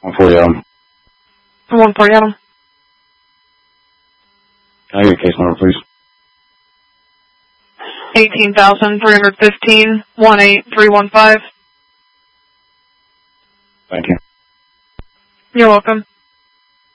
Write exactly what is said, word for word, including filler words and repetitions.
one forty Adam. one forty Adam. Can I get your case number, please? eighteen thousand three hundred fifteen, one eight three one five. Thank you. You're welcome.